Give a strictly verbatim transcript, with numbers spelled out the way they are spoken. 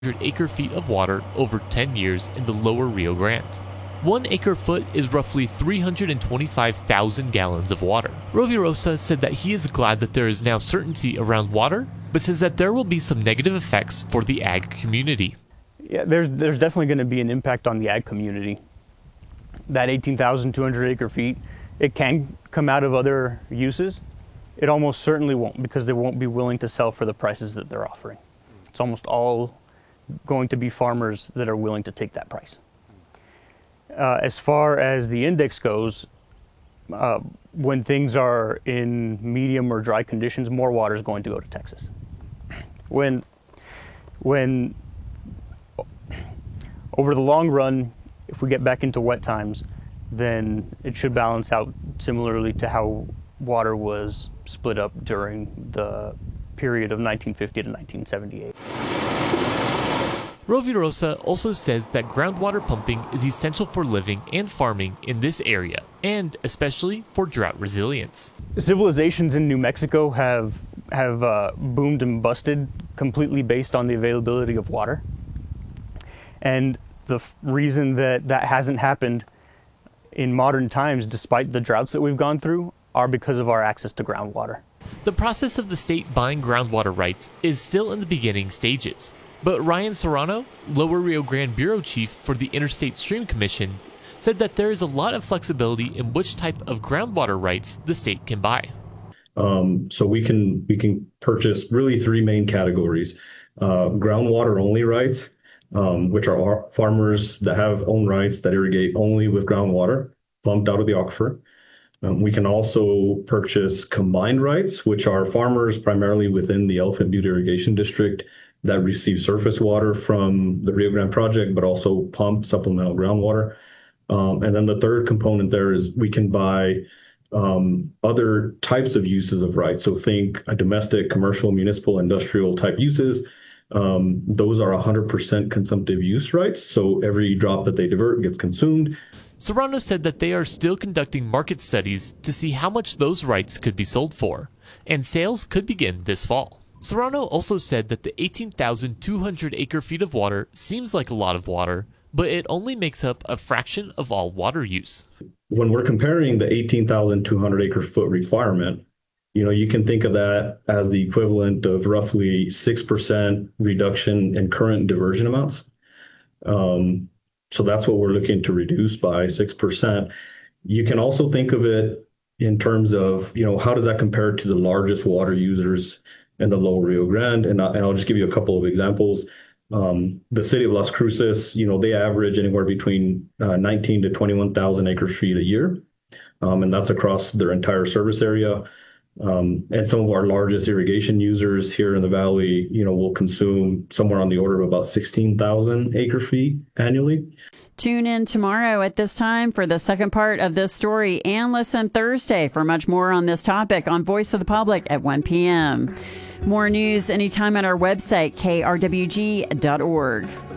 acre feet of water over ten years in the lower Rio Grande. One acre foot is roughly three hundred twenty-five thousand gallons of water. Rovirosa said that he is glad that there is now certainty around water, but says that there will be some negative effects for the ag community. Yeah, there's, there's definitely going to be an impact on the ag community. That eighteen thousand two hundred acre feet, it can come out of other uses. It almost certainly won't, because they won't be willing to sell for the prices that they're offering. It's almost all going to be farmers that are willing to take that price. Uh, as far as the index goes, uh, when things are in medium or dry conditions, more water is going to go to Texas. When, when over the long run, if we get back into wet times, then it should balance out similarly to how water was split up during the period of nineteen fifty to nineteen seventy-eight. Rovirosa also says that groundwater pumping is essential for living and farming in this area, and especially for drought resilience. Civilizations in New Mexico have, have uh, boomed and busted completely based on the availability of water. And the f- reason that that hasn't happened in modern times, despite the droughts that we've gone through, are because of our access to groundwater. The process of the state buying groundwater rights is still in the beginning stages. But Ryan Serrano, Lower Rio Grande Bureau Chief for the Interstate Stream Commission, said that there is a lot of flexibility in which type of groundwater rights the state can buy. Um, so we can we can purchase really three main categories: uh, groundwater only rights, um, which are farmers that have own rights that irrigate only with groundwater pumped out of the aquifer. Um, we can also purchase combined rights, which are farmers primarily within the Elephant Butte Irrigation District that receive surface water from the Rio Grande project, but also pump supplemental groundwater. Um, and then the third component there is we can buy um, other types of uses of rights. So think a domestic, commercial, municipal, industrial type uses. Um, those are one hundred percent consumptive use rights. So every drop that they divert gets consumed. Serrano said that they are still conducting market studies to see how much those rights could be sold for, and sales could begin this fall. Serrano also said that the eighteen thousand two hundred acre feet of water seems like a lot of water, but it only makes up a fraction of all water use. When we're comparing the eighteen thousand two hundred acre foot requirement, you know, you can think of that as the equivalent of roughly six percent reduction in current diversion amounts. Um, so that's what we're looking to reduce by six percent. You can also think of it in terms of, you know, how does that compare to the largest water users in the Lower Rio Grande? And, I, and I'll just give you a couple of examples. Um, the city of Las Cruces, you know, they average anywhere between uh, nineteen to twenty-one thousand acre feet a year. Um, and that's across their entire service area. Um, and some of our largest irrigation users here in the valley, you know, will consume somewhere on the order of about sixteen thousand acre feet annually. Tune in tomorrow at this time for the second part of this story, and listen Thursday for much more on this topic on Voice of the Public at one p.m. More news anytime at our website, k r w g dot org.